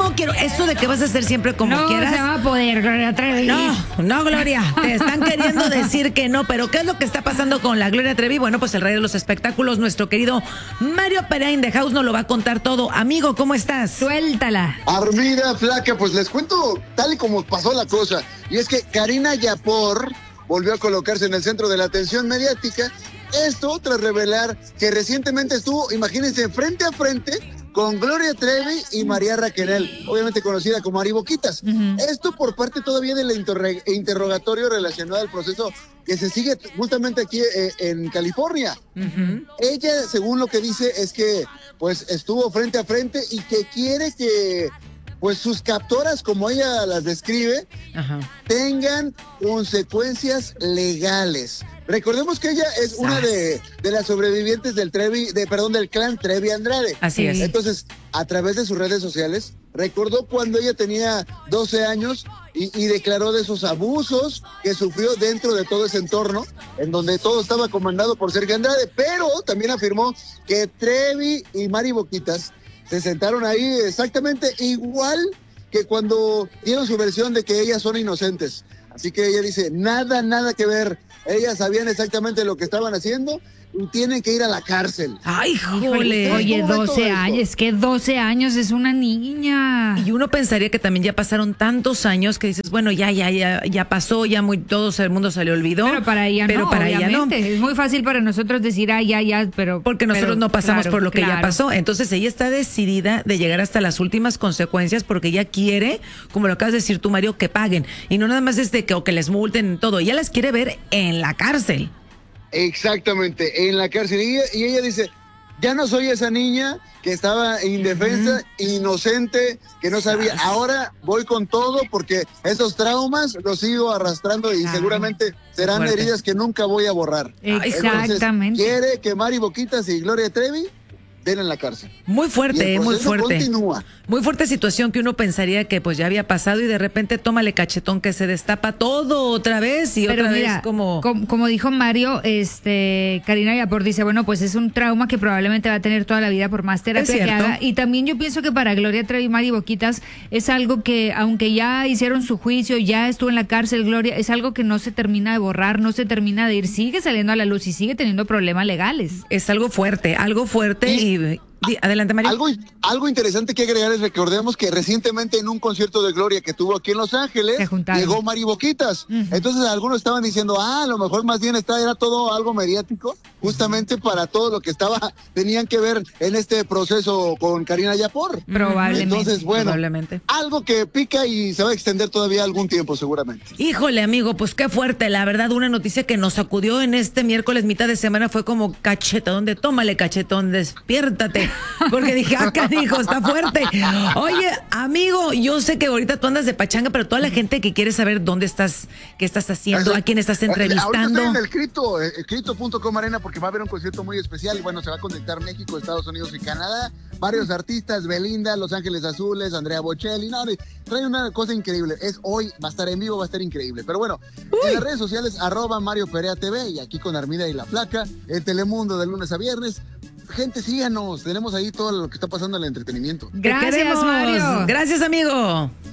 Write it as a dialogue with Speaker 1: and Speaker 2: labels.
Speaker 1: No quiero eso de que vas a hacer siempre como quieras.
Speaker 2: No se va a poder, Gloria Trevi.
Speaker 1: No, Gloria, te están queriendo decir que no, pero ¿qué es lo que está pasando con la Gloria Trevi? Bueno, pues el rey de los espectáculos, nuestro querido Mario Perea in the House nos lo va a contar todo. Amigo, ¿cómo estás?
Speaker 2: Suéltala.
Speaker 3: Armida, flaca, pues les cuento tal y como pasó la cosa. Y es que Karina Yapor volvió a colocarse en el centro de la atención mediática. Esto tras revelar que recientemente estuvo, imagínense, frente a frente con Gloria Trevi y María Raquel, obviamente conocida como Ari Boquitas. Esto por parte todavía del interrogatorio relacionado al proceso que se sigue justamente aquí en California. Ella, según lo que dice, es que pues estuvo frente a frente y que quiere que pues sus captoras, como ella las describe, tengan consecuencias legales. Recordemos que ella es una de las sobrevivientes del clan Trevi Andrade.
Speaker 1: Así es.
Speaker 3: Entonces, a través de sus redes sociales, recordó cuando ella tenía 12 años y declaró de esos abusos que sufrió dentro de todo ese entorno, en donde todo estaba comandado por Sergio Andrade, pero también afirmó que Trevi y Mari Boquitas se sentaron ahí exactamente igual que cuando dieron su versión de que ellas son inocentes. Así que ella dice, nada que ver. Ellas sabían exactamente lo que estaban haciendo y tienen que ir a la cárcel.
Speaker 1: ¡Ay, jole!
Speaker 2: Oye, 12 años, es que 12 años es una niña.
Speaker 1: Y uno pensaría que también ya pasaron tantos años que dices, bueno, ya pasó, ya todo el mundo se le olvidó.
Speaker 2: Pero para ella no, obviamente. Es muy fácil para nosotros decir, ya, pero...
Speaker 1: Porque nosotros no pasamos por lo que ya
Speaker 2: claro.
Speaker 1: pasó. Entonces ella está decidida de llegar hasta las últimas consecuencias porque ella quiere, como lo acabas de decir tú, Mario, que paguen. Y no nada más es de que, o que les multen todo. Ella las quiere ver en la cárcel.
Speaker 3: Exactamente, en la cárcel. Y ella dice, ya no soy esa niña que estaba indefensa, inocente, que no sabía. Ahora voy con todo porque esos traumas los sigo arrastrando y seguramente serán heridas que nunca voy a borrar.
Speaker 2: Exactamente.
Speaker 3: Entonces, quiere que Mari Boquitas y Gloria Trevi den en la cárcel.
Speaker 1: Muy fuerte, muy fuerte.
Speaker 3: Continúa.
Speaker 1: Muy fuerte situación que uno pensaría que pues ya había pasado y de repente tómale cachetón que se destapa todo otra vez y
Speaker 2: pero
Speaker 1: otra
Speaker 2: mira,
Speaker 1: vez como
Speaker 2: dijo Mario, Karina Yapor dice, bueno, pues es un trauma que probablemente va a tener toda la vida por más terapia que haga. Y también yo pienso que para Gloria Trevi y Mari Boquitas es algo que, aunque ya hicieron su juicio, ya estuvo en la cárcel, Gloria, es algo que no se termina de borrar, no se termina de ir, sigue saliendo a la luz y sigue teniendo problemas legales.
Speaker 1: es algo fuerte y adelante, María.
Speaker 3: Algo interesante que agregar es, recordemos que recientemente en un concierto de Gloria que tuvo aquí en Los Ángeles, llegó Mari Boquitas. Entonces algunos estaban diciendo, a lo mejor más bien era todo algo mediático, justamente para todo lo que tenían que ver en este proceso con Karina Yapor.
Speaker 2: Probablemente.
Speaker 3: Entonces, bueno, algo que pica y se va a extender todavía algún tiempo seguramente.
Speaker 1: Híjole, amigo, pues qué fuerte. La verdad, una noticia que nos sacudió en este miércoles, mitad de semana, fue como cachetón, tómale cachetón, despiértate. Porque dije, canijo, está fuerte. Oye, amigo, yo sé que ahorita tú andas de pachanga, pero toda la gente que quiere saber dónde estás, qué estás haciendo, a quién estás entrevistando.
Speaker 3: Ahorita estoy en el Crito.com Arena porque va a haber un concierto muy especial. Bueno, se va a conectar México, Estados Unidos y Canadá. Varios artistas, Belinda, Los Ángeles Azules, Andrea Bocelli. No, trae una cosa increíble. Es hoy, va a estar en vivo, va a estar increíble. Pero bueno, en las redes sociales, @Mario Perea TV y aquí con Armida y La Flaca, en Telemundo de lunes a viernes. Gente, síganos, tenemos ahí todo lo que está pasando en el entretenimiento.
Speaker 2: Gracias, Mario.
Speaker 1: Gracias, amigo.